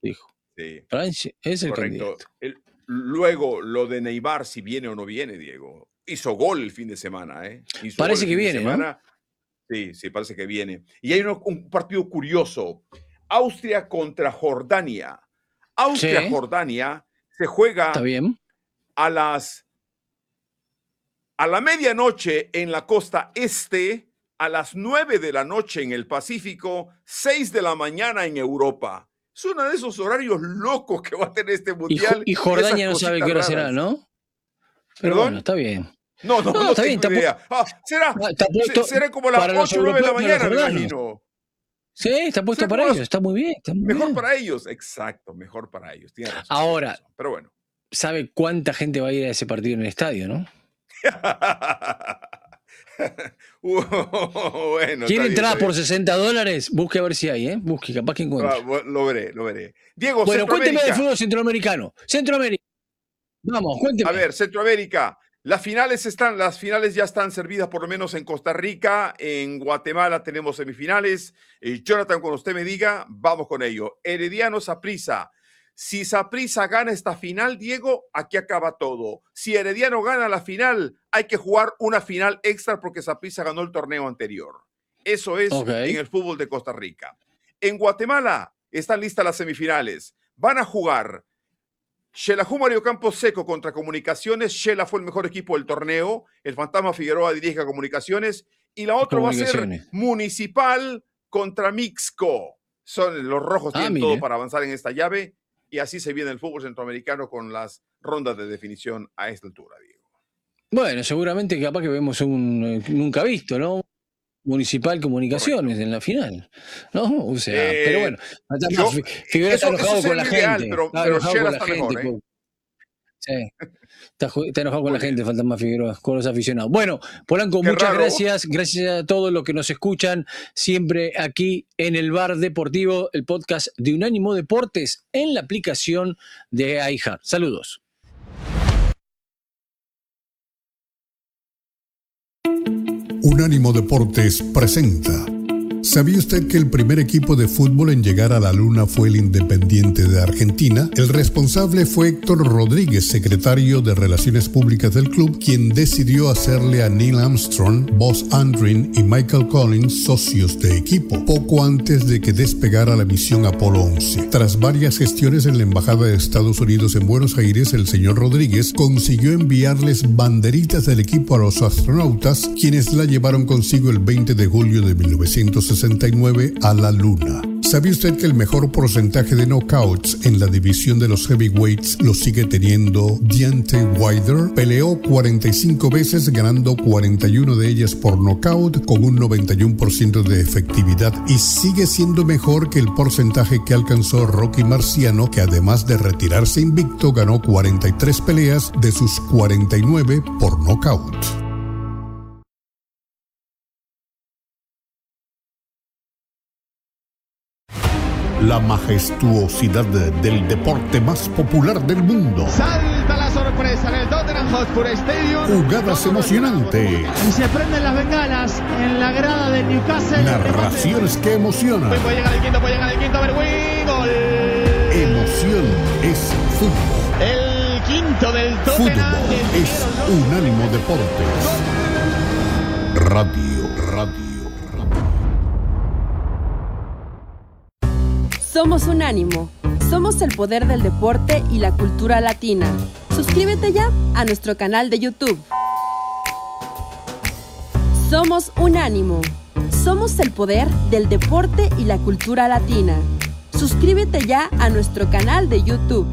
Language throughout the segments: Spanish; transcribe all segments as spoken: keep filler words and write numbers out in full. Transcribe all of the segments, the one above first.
dijo. Sí. Francia es el Correcto. candidato. El, luego, lo de Neymar, si viene o no viene, Diego. Hizo gol el fin de semana, ¿eh? Hizo Parece gol el que fin viene, de semana. ¿no? Sí, sí, parece que viene. Y hay uno, un partido curioso. Austria contra Jordania. Austria-Jordania sí. se juega ¿Está bien? a las a la medianoche en la costa este, a las nueve de la noche en el Pacífico, seis de la mañana en Europa. Es uno de esos horarios locos que va a tener este mundial. Y, y Jordania no sabe qué hora raras. será, ¿no? Pero ¿Perdón? Bueno, está bien. No, no, no, no tengo bien, idea. Ah, será, está puesto será como las ocho o nueve de la mañana, me imagino. Sí, está puesto será para ellos, las... está muy bien. Está muy mejor bien. para ellos, exacto, mejor para ellos. Tiene razón, Ahora, tiene razón. Pero bueno. ¿Sabe cuánta gente va a ir a ese partido en el estadio, no? bueno, ¿Quiere entradas por sesenta dólares? Busque a ver si hay, ¿eh? Busque, capaz que encuentre. Ah, lo veré, lo veré. Diego, bueno, cuénteme del fútbol centroamericano. Centroamérica. Vamos, cuénteme. A ver, Centroamérica. Las finales están, las finales ya están servidas, por lo menos en Costa Rica. En Guatemala tenemos semifinales. Eh, Jonathan, cuando usted me diga, vamos con ello. Herediano Saprissa. Si Saprissa gana esta final, Diego, aquí acaba todo. Si Herediano gana la final, hay que jugar una final extra porque Saprissa ganó el torneo anterior. Eso es okay. En el fútbol de Costa Rica. En Guatemala están listas las semifinales. Van a jugar Xelajú Mario Campos Seco contra Comunicaciones. Xela fue el mejor equipo del torneo. El Fantasma Figueroa dirige a Comunicaciones. Y la otra va a ser Municipal contra Mixco. Son los rojos, ah, tienen mire. todo para avanzar en esta llave. Y así se viene el fútbol centroamericano con las rondas de definición a esta altura, Diego. Bueno, seguramente capaz que vemos un eh, nunca visto, ¿no? Municipal Comunicaciones Correcto. en la final, ¿no? O sea, eh, pero bueno, yo, Figueroa está enojado con la ideal, gente. Pero, está pero enojado con la está gente. Mejor, ¿eh? Sí. Está, está enojado con Muy la bien. gente, Fantasma Figueroa, con los aficionados. Bueno, Polanco, Qué muchas raro. gracias. Gracias a todos los que nos escuchan siempre aquí en el Bar Deportivo, el podcast de Unánimo Deportes en la aplicación de iHeart. Saludos. Unánimo Deportes presenta. ¿Sabía usted que el primer equipo de fútbol en llegar a la Luna fue el Independiente de Argentina? El responsable fue Héctor Rodríguez, secretario de Relaciones Públicas del club, quien decidió hacerle a Neil Armstrong, Buzz Aldrin y Michael Collins socios de equipo, poco antes de que despegara la misión Apolo once. Tras varias gestiones en la Embajada de Estados Unidos en Buenos Aires, el señor Rodríguez consiguió enviarles banderitas del equipo a los astronautas, quienes la llevaron consigo el veinte de julio de mil novecientos sesenta y nueve a la Luna. ¿Sabía usted que el mejor porcentaje de knockouts en la división de los heavyweights lo sigue teniendo Deontay Wilder? Peleó cuarenta y cinco veces, ganando cuarenta y una de ellas por knockout con un noventa y uno por ciento de efectividad, y sigue siendo mejor que el porcentaje que alcanzó Rocky Marciano, que además de retirarse invicto ganó cuarenta y tres peleas de sus cuarenta y nueve por knockout. La majestuosidad del deporte más popular del mundo. Salta la sorpresa en el Tottenham Hotspur Stadium. Jugadas emocionantes. Y se prenden las bengalas en la grada del Newcastle. Narraciones que emocionan. Puede llegar el quinto, puede llegar el quinto. Berwin, gol. Emoción es fútbol. El quinto del Tottenham. Fútbol es Unánimo Deportes. Radio, radio. Somos Unánimo. Somos el poder del deporte y la cultura latina. Suscríbete ya a nuestro canal de YouTube. Somos Unánimo. Somos el poder del deporte y la cultura latina. Suscríbete ya a nuestro canal de YouTube.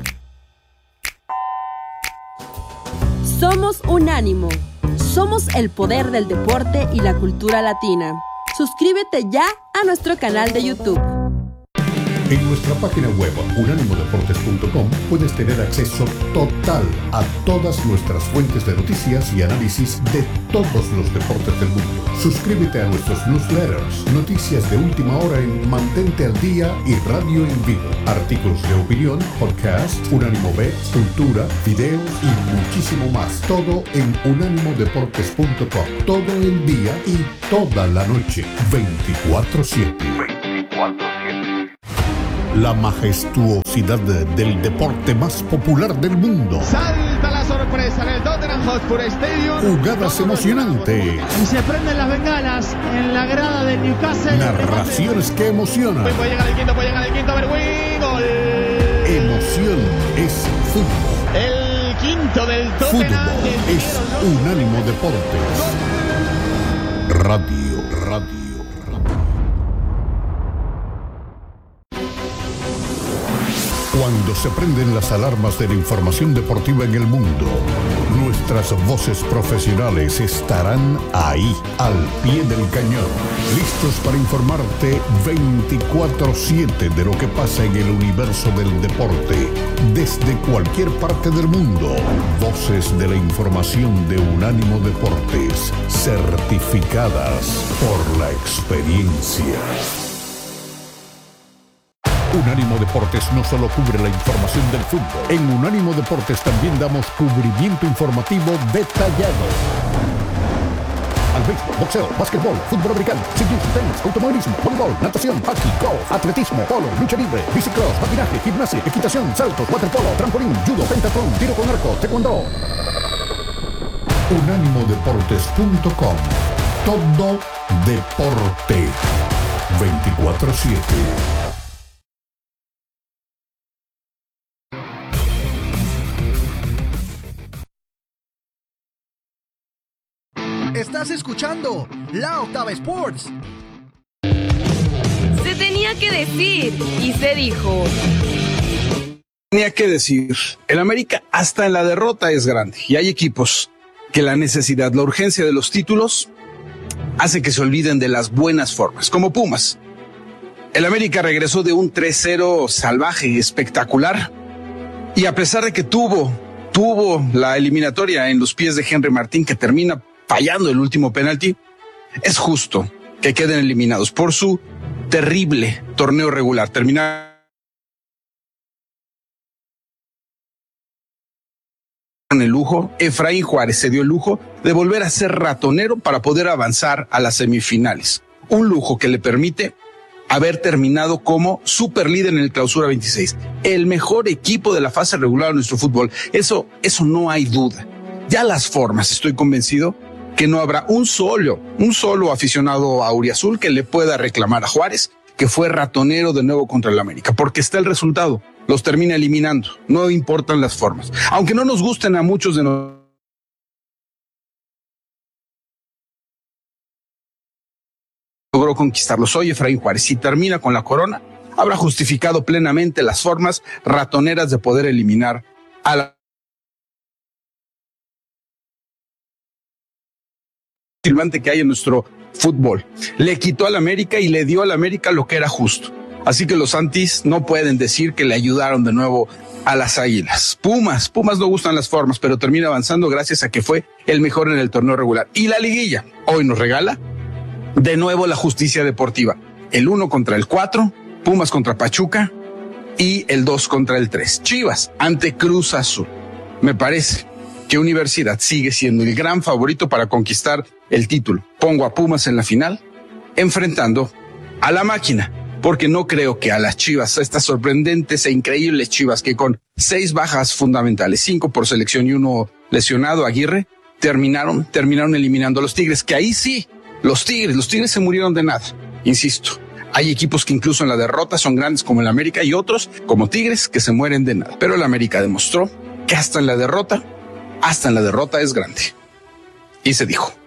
Somos Unánimo. Somos el poder del deporte y la cultura latina. Suscríbete ya a nuestro canal de YouTube. En nuestra página web unánimo deportes punto com puedes tener acceso total a todas nuestras fuentes de noticias y análisis de todos los deportes del mundo. Suscríbete a nuestros newsletters, noticias de última hora en Mantente al Día y Radio en Vivo, artículos de opinión, podcast, Unánimo B, cultura, videos y muchísimo más. Todo en unánimo deportes punto com. Todo el día y toda la noche, veinticuatro siete. veinticuatro siete. la majestuosidad del deporte más popular del mundo. Salta la sorpresa en el Tottenham Hotspur Stadium. Jugadas emocionantes. Y se prenden las bengalas en la grada del Newcastle. Narraciones que emocionan. Puede llegar el quinto, puede llegar el quinto, Berwin, gol. Emoción es fútbol. El quinto del Tottenham. Fútbol es Unánimo Deportes. Radio, radio. Cuando se prenden las alarmas de la información deportiva en el mundo, nuestras voces profesionales estarán ahí, al pie del cañón, listos para informarte veinticuatro siete de lo que pasa en el universo del deporte, desde cualquier parte del mundo. Voces de la información de Unánimo Deportes, certificadas por la experiencia. Unánimo Deportes no solo cubre la información del fútbol. En Unánimo Deportes también damos cubrimiento informativo detallado al béisbol, boxeo, básquetbol, fútbol americano, ciclismo, tenis, automovilismo, voleibol, natación, hockey, golf, atletismo, polo, lucha libre, bicicross, patinaje, gimnasia, equitación, saltos, waterpolo, trampolín, judo, pentatlón, tiro con arco, taekwondo. unánimo deportes punto com. Todo deporte. veinticuatro siete. Estás escuchando La Octava Sports. Se tenía que decir y se dijo. Tenía que decir, el América hasta en la derrota es grande y hay equipos que la necesidad, la urgencia de los títulos hace que se olviden de las buenas formas, como Pumas. El América regresó de un tres cero salvaje, espectacular, y a pesar de que tuvo, tuvo la eliminatoria en los pies de Henry Martín, que termina fallando el último penalti, es justo que queden eliminados por su terrible torneo regular. Terminaron el lujo, Efraín Juárez se dio el lujo de volver a ser ratonero para poder avanzar a las semifinales. Un lujo que le permite haber terminado como superlíder en el Clausura veintiséis. El mejor equipo de la fase regular de nuestro fútbol. Eso, eso no hay duda. Ya las formas, estoy convencido que no habrá un solo, un solo aficionado a Auriazul que le pueda reclamar a Juárez que fue ratonero de nuevo contra el América, porque está el resultado, los termina eliminando, no importan las formas. Aunque no nos gusten a muchos de nosotros, logró conquistarlos. Hoy Efraín Juárez, si termina con la corona, habrá justificado plenamente las formas ratoneras de poder eliminar a la silbante que hay en nuestro fútbol. Le quitó al América y le dio al América lo que era justo. Así que los Antis no pueden decir que le ayudaron de nuevo a las Águilas. Pumas, Pumas no gustan las formas, pero termina avanzando gracias a que fue el mejor en el torneo regular. Y la liguilla hoy nos regala de nuevo la justicia deportiva. El uno contra el cuatro, Pumas contra Pachuca y el dos contra el tres. Chivas ante Cruz Azul. Me parece que Universidad sigue siendo el gran favorito para conquistar el título. Pongo a Pumas en la final, enfrentando a la máquina, porque no creo que a las Chivas, a estas sorprendentes e increíbles Chivas que con seis bajas fundamentales, cinco por selección y uno lesionado, Aguirre, terminaron, terminaron eliminando a los Tigres, que ahí sí, los Tigres, los Tigres se murieron de nada. Insisto, hay equipos que incluso en la derrota son grandes como el América y otros como Tigres que se mueren de nada. Pero el América demostró que hasta en la derrota, hasta en la derrota es grande. Y se dijo.